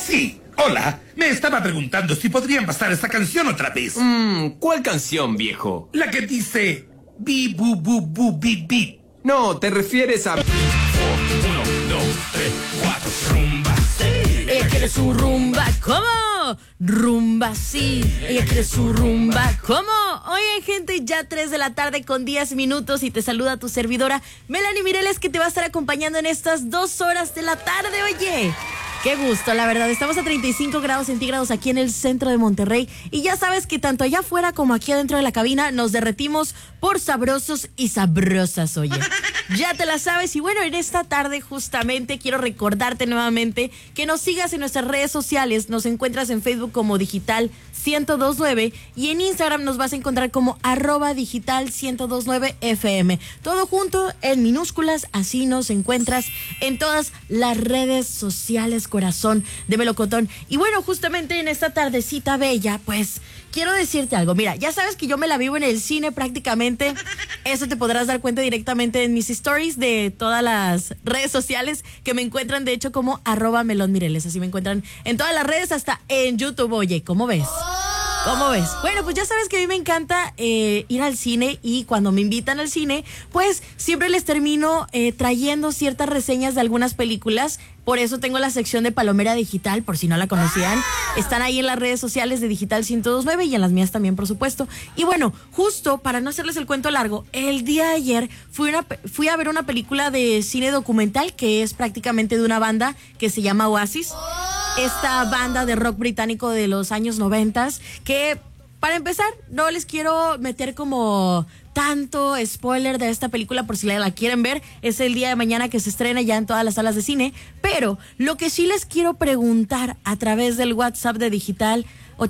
Sí, hola. Me estaba preguntando si podrían pasar esta canción otra vez. ¿Cuál canción, viejo? La que dice... Bi, bu, bu, bu, bi, bi. No, te refieres a... 1, 2, 3, 4, rumba, sí. Ella quiere su rumba, ¿cómo? Rumba, sí. Ella quiere su rumba, ¿cómo? Oye, gente, ya 3 de la tarde con 10 minutos y te saluda tu servidora Melanie Mireles, que te va a estar acompañando en estas 2 horas de la tarde, oye. Qué gusto, la verdad. Estamos a 35 grados centígrados aquí en el centro de Monterrey. Y ya sabes que tanto allá afuera como aquí adentro de la cabina nos derretimos por sabrosos y sabrosas, oye. Ya te la sabes. Y bueno, en esta tarde justamente quiero recordarte nuevamente que nos sigas en nuestras redes sociales. Nos encuentras en Facebook como Digital 1029 y en Instagram nos vas a encontrar como @digital 1029 FM. Todo junto en minúsculas, así nos encuentras en todas las redes sociales, corazón de melocotón. Y bueno, justamente en esta tardecita bella, pues quiero decirte algo. Mira, ya sabes que yo me la vivo en el cine prácticamente. Eso te podrás dar cuenta directamente en mis stories de todas las redes sociales, que me encuentran de hecho como @melonmireles. Así me encuentran en todas las redes, hasta en YouTube. Oye, ¿cómo ves? ¿Cómo ves? Bueno, pues ya sabes que a mí me encanta ir al cine, y cuando me invitan al cine, pues siempre les termino trayendo ciertas reseñas de algunas películas. Por eso tengo la sección de Palomera Digital, por si no la conocían. Están ahí en las redes sociales de Digital 1029 y en las mías también, por supuesto. Y bueno, justo para no hacerles el cuento largo, el día de ayer fui a ver una película de cine documental que es prácticamente de una banda que se llama Oasis. Esta banda de rock británico de los años 90, que para empezar no les quiero meter como tanto spoiler de esta película por si la quieren ver. Es el día de mañana que se estrena ya en todas las salas de cine. Pero lo que sí les quiero preguntar a través del WhatsApp de Digital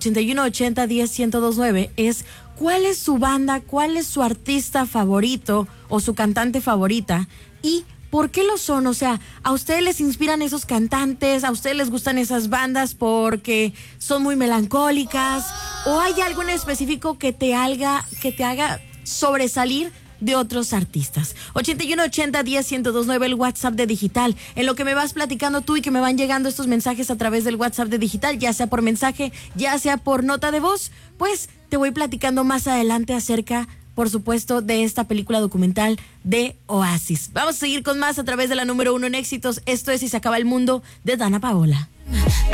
8180101029 es: ¿cuál es su banda, cuál es su artista favorito o su cantante favorita? Y ¿por qué lo son? O sea, ¿a ustedes les inspiran esos cantantes? ¿A ustedes les gustan esas bandas porque son muy melancólicas? ¿O hay algo en específico que te haga sobresalir de otros artistas? 8180101029, el WhatsApp de Digital. En lo que me vas platicando tú y que me van llegando estos mensajes a través del WhatsApp de Digital, ya sea por mensaje, ya sea por nota de voz, pues te voy platicando más adelante acerca, por supuesto, de esta película documental de Oasis. Vamos a seguir con más a través de la número 1 en éxitos. Esto es Y se acaba el mundo, de Dana Paola.